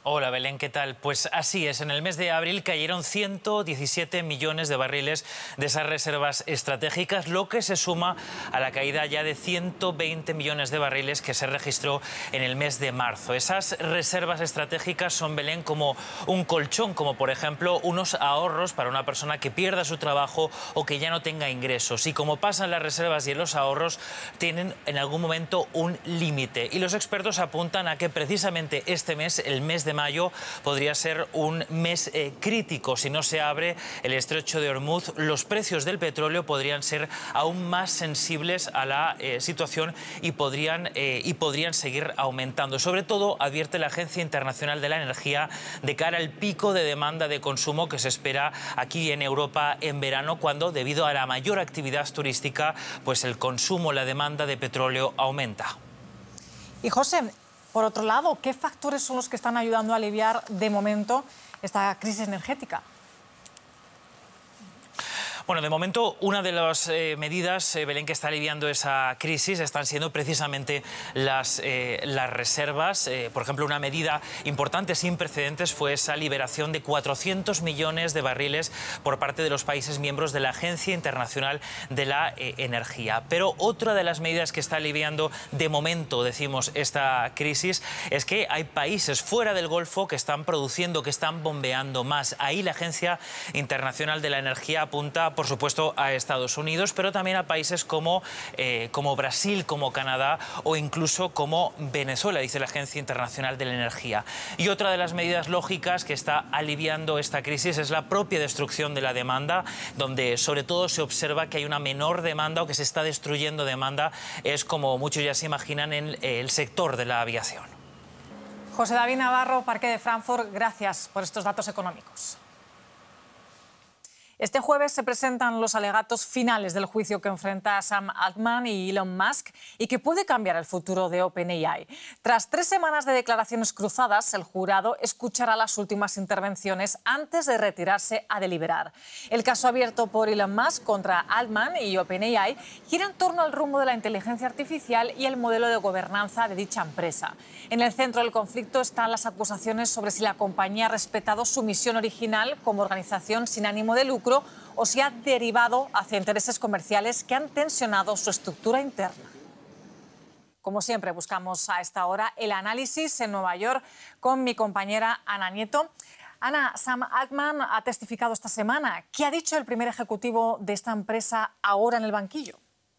Hola Belén, ¿qué tal? Pues así es, en el mes de abril cayeron 117 millones de barriles de esas reservas estratégicas, lo que se suma a la caída ya de 120 millones de barriles que se registró en el mes de marzo. Esas reservas estratégicas son, Belén, como un colchón, como por ejemplo unos ahorros para una persona que pierda su trabajo o que ya no tenga ingresos. Y como pasan las reservas y los ahorros, tienen en algún momento un límite. Y los expertos apuntan a que precisamente este mes, el mes de mayo, podría ser un mes crítico. Si no se abre el estrecho de Hormuz, los precios del petróleo podrían ser aún más sensibles a la situación y podrían seguir aumentando. Sobre todo, advierte la Agencia Internacional de la Energía de cara al pico de demanda de consumo que se espera aquí en Europa en verano, cuando, debido a la mayor actividad turística, pues el consumo, la demanda de petróleo aumenta. Y José, por otro lado, ¿qué factores son los que están ayudando a aliviar de momento esta crisis energética? Bueno, de momento, una de las medidas, Belén, que está aliviando esa crisis están siendo precisamente las reservas. Por ejemplo, una medida importante, sin precedentes, fue esa liberación de 400 millones de barriles por parte de los países miembros de la Agencia Internacional de la Energía. Pero otra de las medidas que está aliviando, de momento, decimos, esta crisis, es que hay países fuera del Golfo que están produciendo, que están bombeando más. Ahí la Agencia Internacional de la Energía apunta, por supuesto, a Estados Unidos, pero también a países como Brasil, como Canadá o incluso como Venezuela, dice la Agencia Internacional de la Energía. Y otra de las medidas lógicas que está aliviando esta crisis es la propia destrucción de la demanda, donde sobre todo se observa que hay una menor demanda o que se está destruyendo demanda, es, como muchos ya se imaginan, en el sector de la aviación. José David Navarro, Parque de Frankfurt, gracias por estos datos económicos. Este jueves se presentan los alegatos finales del juicio que enfrenta a Sam Altman y Elon Musk y que puede cambiar el futuro de OpenAI. Tras 3 semanas de declaraciones cruzadas, el jurado escuchará las últimas intervenciones antes de retirarse a deliberar. El caso abierto por Elon Musk contra Altman y OpenAI gira en torno al rumbo de la inteligencia artificial y el modelo de gobernanza de dicha empresa. En el centro del conflicto están las acusaciones sobre si la compañía ha respetado su misión original como organización sin ánimo de lucro o si ha derivado hacia intereses comerciales que han tensionado su estructura interna. Como siempre, buscamos a esta hora el análisis en Nueva York con mi compañera Ana Nieto. Ana, Sam Altman ha testificado esta semana. ¿Qué ha dicho el primer ejecutivo de esta empresa ahora en el banquillo?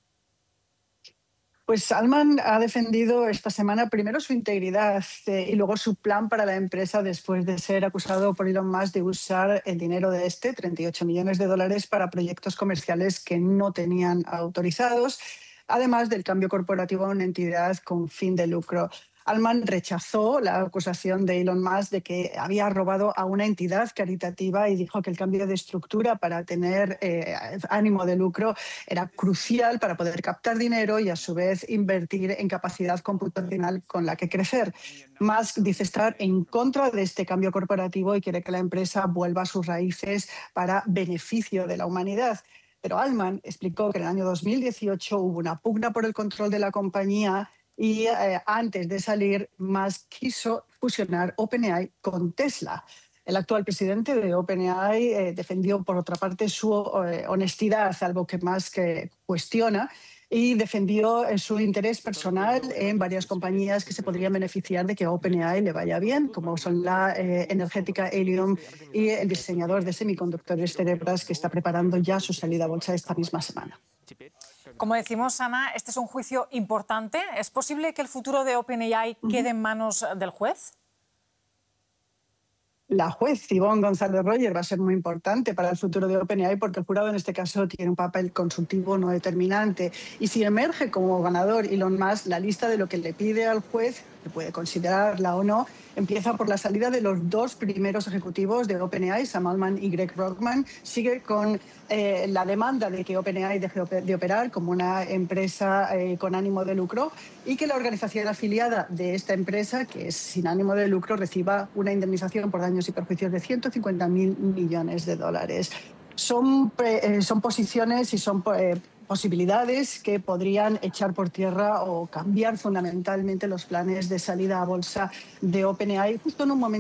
Pues Altman ha defendido esta semana primero su integridad y luego su plan para la empresa después de ser acusado por Elon Musk de usar el dinero de 38 millones de dólares para proyectos comerciales que no tenían autorizados, además del cambio corporativo a una entidad con fin de lucro. Altman rechazó la acusación de Elon Musk de que había robado a una entidad caritativa y dijo que el cambio de estructura para tener ánimo de lucro era crucial para poder captar dinero y a su vez invertir en capacidad computacional con la que crecer. Musk dice estar en contra de este cambio corporativo y quiere que la empresa vuelva a sus raíces para beneficio de la humanidad. Pero Altman explicó que en el año 2018 hubo una pugna por el control de la compañía y antes de salir, Musk quiso fusionar OpenAI con Tesla. El actual presidente de OpenAI defendió, por otra parte, su honestidad, algo que Musk cuestiona, y defendió su interés personal en varias compañías que se podrían beneficiar de que a OpenAI le vaya bien, como son la energética Helium y el diseñador de semiconductores Cerebras, que está preparando ya su salida a bolsa esta misma semana. Como decimos, Ana, este es un juicio importante. ¿Es posible que el futuro de OpenAI quede en manos del juez? La juez Ivonne González Royer va a ser muy importante para el futuro de OpenAI porque el jurado en este caso tiene un papel consultivo no determinante. Y si emerge como ganador Elon Musk, la lista de lo que le pide al juez, que puede considerarla o no, empieza por la salida de los 2 primeros ejecutivos de OpenAI, Sam Altman y Greg Brockman. Sigue con la demanda de que OpenAI deje de operar como una empresa con ánimo de lucro y que la organización afiliada de esta empresa, que es sin ánimo de lucro, reciba una indemnización por daños y perjuicios de 150.000 millones de dólares. Son posiciones y son posibilidades que podrían echar por tierra o cambiar fundamentalmente los planes de salida a bolsa de OpenAI justo en un momento